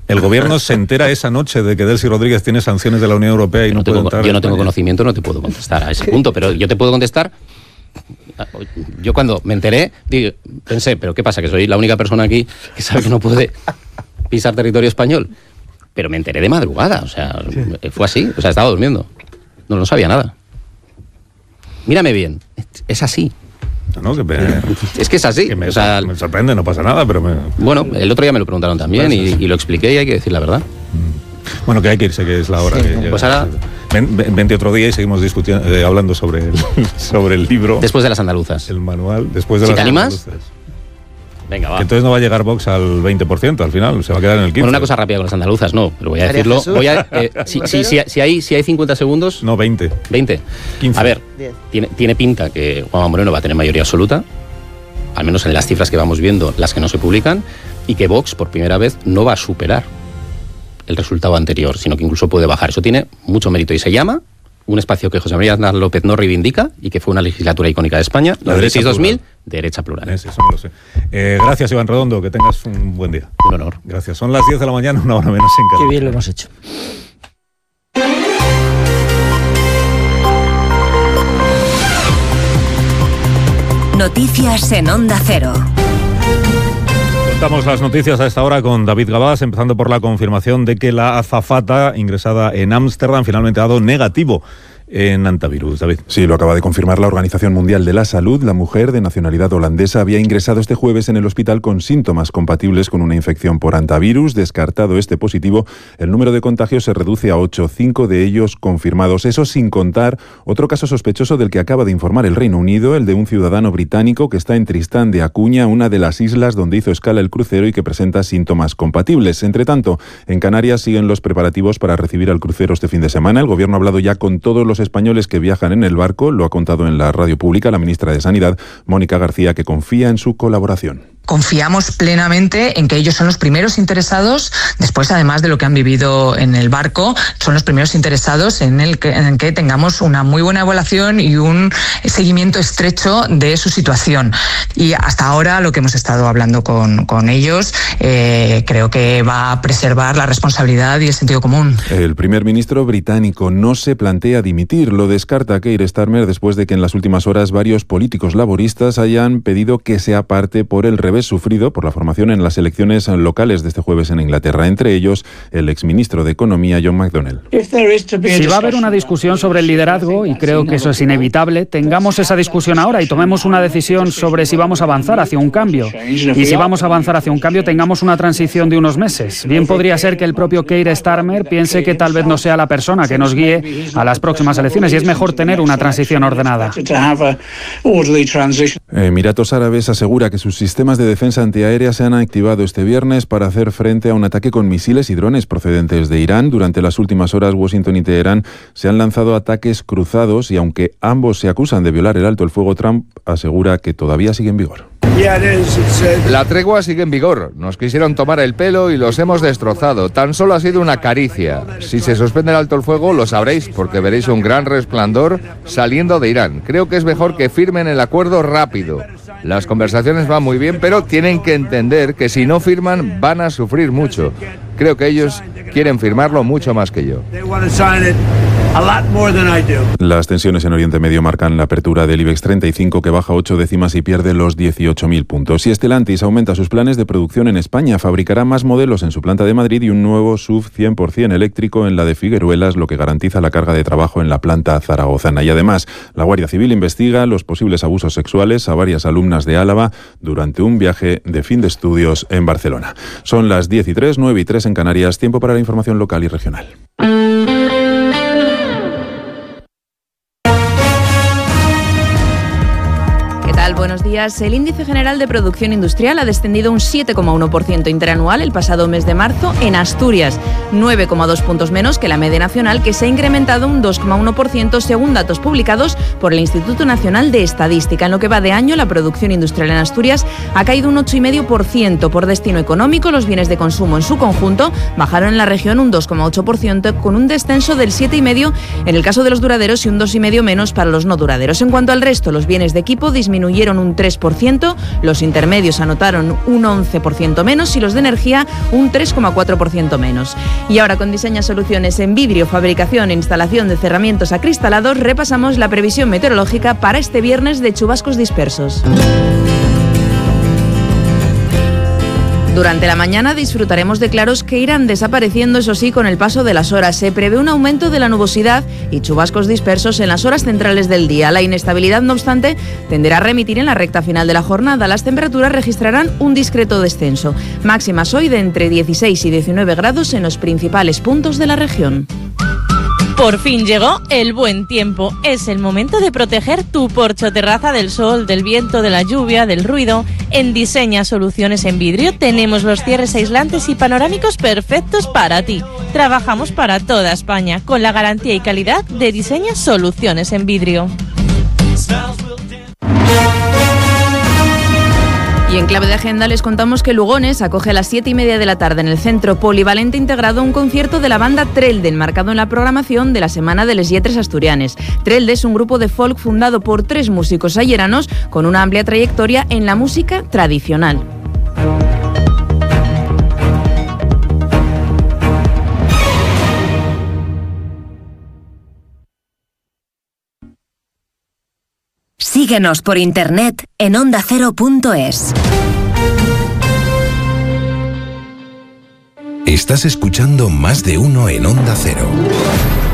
¿El gobierno se entera esa noche de que Delcy Rodríguez tiene sanciones de la Unión Europea y no puede entrar? Yo no tengo conocimiento, no te puedo contestar a ese punto, pero yo te puedo contestar. Yo cuando me enteré, pensé, ¿pero qué pasa? ¿Que soy la única persona aquí que sabe que no puede pisar territorio español? Pero me enteré de madrugada, o sea, fue así, o sea, estaba durmiendo. No sabía nada. Mírame bien, es así. No, es que es así. Me sorprende, no pasa nada, pero... Bueno, el otro día me lo preguntaron también y lo expliqué y hay que decir la verdad. Bueno, que hay que irse, que es la hora. Sí, que pues ahora... Vente otro día y seguimos discutiendo, hablando sobre el libro. Después de las andaluzas. El manual, después de las andaluzas. ¿Te animas? Venga, va. Que entonces no va a llegar Vox al 20% al final, se va a quedar en el 15%. Bueno, una cosa rápida con las andaluzas, no, pero voy a decirlo. Si hay 50 segundos... No, 20. 20. 15. A ver, tiene pinta que Juanma Moreno va a tener mayoría absoluta, al menos en las cifras que vamos viendo, las que no se publican, y que Vox, por primera vez, no va a superar el resultado anterior, sino que incluso puede bajar. Eso tiene mucho mérito y se llama un espacio que José María Aznar López no reivindica y que fue una legislatura icónica de España, la derecha 2000, derecha plural. Eso no lo sé. Gracias, Iván Redondo, que tengas un buen día. Un honor. Gracias. Son las 10 de la mañana, una hora menos en casa. Qué bien lo hemos hecho. Noticias en Onda Cero. Contamos las noticias a esta hora con David Gabás, empezando por la confirmación de que la azafata ingresada en Ámsterdam finalmente ha dado negativo en antivirus. David. Sí, lo acaba de confirmar la Organización Mundial de la Salud. La mujer de nacionalidad holandesa había ingresado este jueves en el hospital con síntomas compatibles con una infección por antivirus. Descartado este positivo, el número de contagios se reduce a 8, 5 de ellos confirmados. Eso sin contar otro caso sospechoso del que acaba de informar el Reino Unido, el de un ciudadano británico que está en Tristán de Acuña, una de las islas donde hizo escala el crucero y que presenta síntomas compatibles. Entre tanto, en Canarias siguen los preparativos para recibir al crucero este fin de semana. El gobierno ha hablado ya con todos los españoles que viajan en el barco, lo ha contado en la radio pública la ministra de Sanidad, Mónica García, que confía en su colaboración. Confiamos plenamente en que ellos son los primeros interesados, después además de lo que han vivido en el barco, son los primeros interesados en que tengamos una muy buena evaluación y un seguimiento estrecho de su situación. Y hasta ahora lo que hemos estado hablando con ellos creo que va a preservar la responsabilidad y el sentido común. El primer ministro británico no se plantea dimitir, lo descarta Keir Starmer después de que en las últimas horas varios políticos laboristas hayan pedido que se aparte por el revés sufrido por la formación en las elecciones locales de este jueves en Inglaterra, entre ellos el exministro de Economía John McDonnell. Si va a haber una discusión sobre el liderazgo, y creo que eso es inevitable, tengamos esa discusión ahora y tomemos una decisión sobre si vamos a avanzar hacia un cambio. Y si vamos a avanzar hacia un cambio, tengamos una transición de unos meses. Bien podría ser que el propio Keir Starmer piense que tal vez no sea la persona que nos guíe a las próximas elecciones y es mejor tener una transición ordenada. Emiratos Árabes asegura que sus sistemas de defensa antiaérea se han activado este viernes para hacer frente a un ataque con misiles y drones procedentes de Irán. Durante las últimas horas, Washington y Teherán se han lanzado ataques cruzados y aunque ambos se acusan de violar el alto el fuego, Trump asegura que todavía sigue en vigor. La tregua sigue en vigor. Nos quisieron tomar el pelo y los hemos destrozado. Tan solo ha sido una caricia. Si se suspende el alto el fuego, lo sabréis, porque veréis un gran resplandor saliendo de Irán. Creo que es mejor que firmen el acuerdo rápido. Las conversaciones van muy bien, pero tienen que entender que si no firman van a sufrir mucho. Creo que ellos quieren firmarlo mucho más que yo. Las tensiones en Oriente Medio marcan la apertura del IBEX 35, que baja 8 décimas y pierde los 18.000 puntos. Y Stellantis aumenta sus planes de producción en España. Fabricará más modelos en su planta de Madrid y un nuevo SUV 100% eléctrico en la de Figueruelas, lo que garantiza la carga de trabajo en la planta zaragozana. Y además, la Guardia Civil investiga los posibles abusos sexuales a varias alumnas de Álava durante un viaje de fin de estudios en Barcelona. Son las 10:03, 9:03 en Canarias. Tiempo para la información local y regional. Buenos días. El índice general de producción industrial ha descendido un 7,1% interanual el pasado mes de marzo en Asturias, 9,2 puntos menos que la media nacional, que se ha incrementado un 2,1% según datos publicados por el Instituto Nacional de Estadística. En lo que va de año, la producción industrial en Asturias ha caído un 8,5%. Por destino económico, los bienes de consumo en su conjunto bajaron en la región un 2,8%, con un descenso del 7,5% en el caso de los duraderos y un 2,5% menos para los no duraderos. En cuanto al resto, los bienes de equipo disminuyeron crecieron un 3%, los intermedios anotaron un 11% menos y los de energía un 3,4% menos. Y ahora con Diseña Soluciones en vidrio, fabricación e instalación de cerramientos acristalados, repasamos la previsión meteorológica para este viernes de chubascos dispersos. Durante la mañana disfrutaremos de claros que irán desapareciendo, eso sí, con el paso de las horas. Se prevé un aumento de la nubosidad y chubascos dispersos en las horas centrales del día. La inestabilidad, no obstante, tenderá a remitir en la recta final de la jornada. Las temperaturas registrarán un discreto descenso. Máximas hoy de entre 16 y 19 grados en los principales puntos de la región. Por fin llegó el buen tiempo. Es el momento de proteger tu porche o terraza del sol, del viento, de la lluvia, del ruido. En Diseña Soluciones en Vidrio tenemos los cierres aislantes y panorámicos perfectos para ti. Trabajamos para toda España con la garantía y calidad de Diseña Soluciones en Vidrio. Y en clave de agenda les contamos que Lugones acoge a las 7:30 de la tarde en el Centro Polivalente Integrado un concierto de la banda Trelde, enmarcado en la programación de la Semana de les Lletres Asturianes. Trelde es un grupo de folk fundado por 3 músicos ayeranos con una amplia trayectoria en la música tradicional. Síguenos por internet en ondacero.es. Estás escuchando Más de Uno en Onda Cero.